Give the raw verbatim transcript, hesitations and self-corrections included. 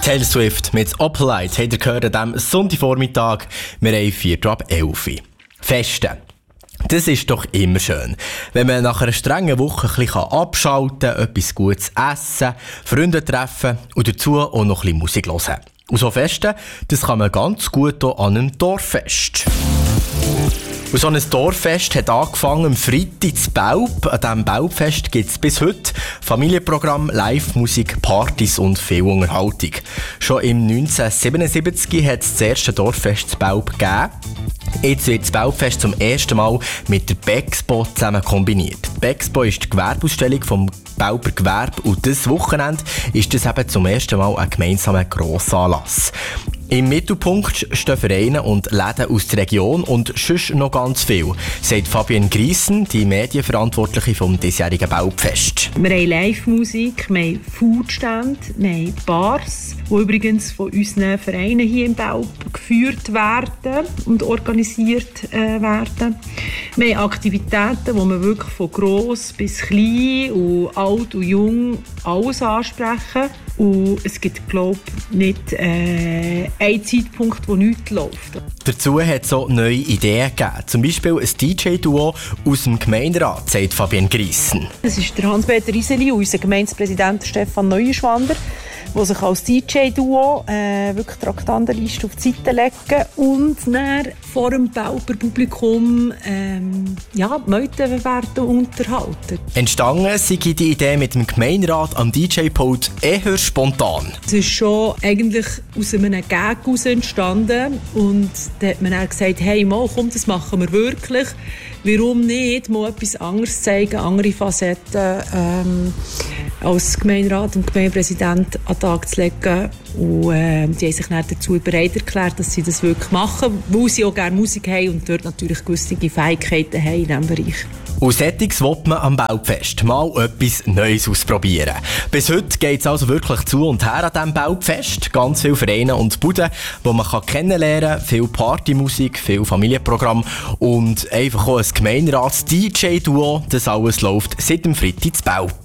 Taylor Swift mit Opalite habt ihr gehört an diesem Sonntagvormittag. Wir haben vier ab elf. Feste. Das ist doch immer schön. Wenn man nach einer strengen Woche ein bisschen abschalten kann, etwas Gutes essen, Freunde treffen und dazu auch noch ein bisschen Musik hören. Und so Festen, das kann man ganz gut auch an einem Dorffest. Und so ein Dorffest hat angefangen am Freitag zu Baub. An diesem Baubfest gibt es bis heute Familienprogramm, Live-Musik, Partys und viel Unterhaltung. Schon im neunzehnhundertsiebenundsiebzig hat es das erste Dorffest zu Baub gegeben. Jetzt wird das Baubfest zum ersten Mal mit der Bexpo zusammen kombiniert. Die Bexpo ist die Gewerbeausstellung vom Bauber Gewerbe und dieses Wochenende ist das eben zum ersten Mal ein gemeinsamer Grossanlass. Im Mittelpunkt stehen Vereine und Läden aus der Region und sonst noch ganz viel, sagt Fabienne Griessen, die Medienverantwortliche vom diesjährigen Baubfest. Wir haben Live-Musik, wir haben Foodstände, wir haben Bars, die übrigens von unseren Vereinen hier im Baub geführt werden und organisiert äh, werden. Wir haben Aktivitäten, wo wir wirklich von gross bis klein und alt und jung alles ansprechen. Und es gibt, glaube ich, nicht äh, einen Zeitpunkt, wo nichts läuft. Dazu hat es auch neue Ideen gegeben. Zum Beispiel ein D J-Duo aus dem Gemeinderat, sagt Fabienne Griessen. Das ist der Hans-Peter Iseli und unser Gemeindepräsident Stefan Neuenschwander, die sich als D J-Duo äh, wirklich die Traktandenliste auf die Seite legen und dann vor dem Bauber Publikum ähm, ja, die Meute werden unterhalten. Entstanden sei die Idee mit dem Gemeinderat am D J-Pult eher spontan. Es ist schon eigentlich aus einem Gag heraus entstanden und da hat man dann gesagt, hey, mal, komm, das machen wir wirklich. Warum nicht mal etwas anderes zeigen, andere Facetten ähm, als Gemeinderat und Gemeindepräsident an den Tag zu legen. Und äh, die haben sich dann dazu bereit erklärt, dass sie das wirklich machen, weil sie auch gerne Musik haben und dort natürlich gewisse Fähigkeiten haben in diesem Bereich. Und solches will man am Baubfest mal etwas Neues ausprobieren. Bis heute geht es also wirklich zu und her an diesem Baubfest. Ganz viele Vereine und Buden, die man kennenlernen kann. Viel Partymusik, viel Familienprogramm und einfach auch ein Gemeinderats-D J-Duo. Das alles läuft seit dem Freitag zu Baub.